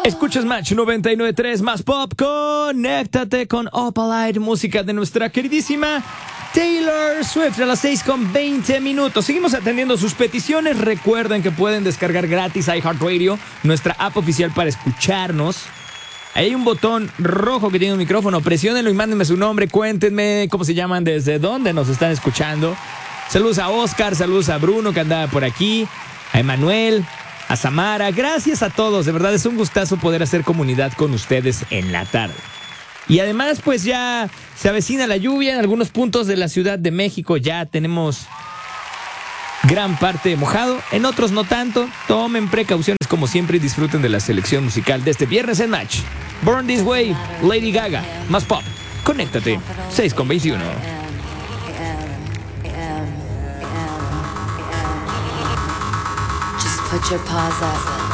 Escuchas Match 99.3 más pop. Conéctate con Opalite, música de nuestra queridísima Taylor Swift a las 6:20. Seguimos atendiendo sus peticiones. Recuerden que pueden descargar gratis iHeartRadio, nuestra app oficial para escucharnos. Ahí hay un botón rojo que tiene un micrófono. Presiónenlo y mándenme su nombre. Cuéntenme cómo se llaman, desde dónde nos están escuchando. Saludos a Oscar, saludos a Bruno que andaba por aquí, a Emanuel, a Samara. Gracias a todos, de verdad es un gustazo poder hacer comunidad con ustedes en la tarde. Y además pues ya se avecina la lluvia en algunos puntos de la Ciudad de México. Ya tenemos gran parte mojado, en otros no tanto. Tomen precauciones como siempre y disfruten de la selección musical de este viernes en Match. Born This Way, Lady Gaga, más pop. Conéctate, 6:21. Put your paws up.